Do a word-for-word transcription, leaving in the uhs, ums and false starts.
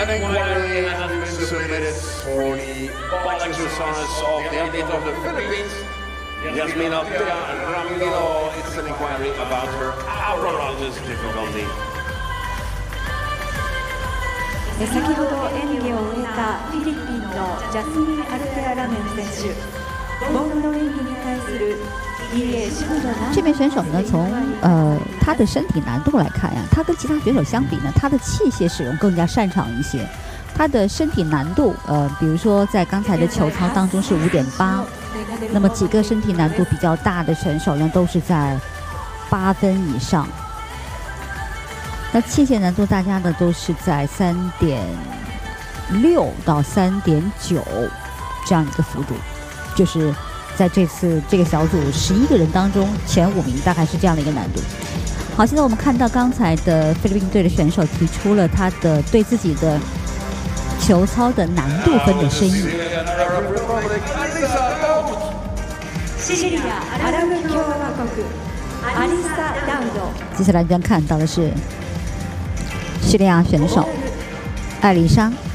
An inquiry has been submitted for the ball exercise of the athlete of the Philippines, Yasmina Ramiro. It's an inquiry about her apparatus difficulty. 先ほど演技を終えたフィリピンのジャスミン・アルテア・ラメン選手、ボールの演技に対する这名选手呢，从呃他的身体难度来看呀，他跟其他选手相比呢，他的器械使用更加擅长一些。他的身体难度，呃，比如说在刚才的球操当中是五点八，那么几个身体难度比较大的选手呢，都是在八分以上。那器械难度大家的都是在三点六到三点九这样一个幅度，就是在这次这个小组十一个人当中前五名大概是这样的一个难度。好，现在我们看到刚才的菲律宾队的选手提出了他的对自己的球操的难度分的深意。接下来将看到的是叙利亚选手艾丽莎。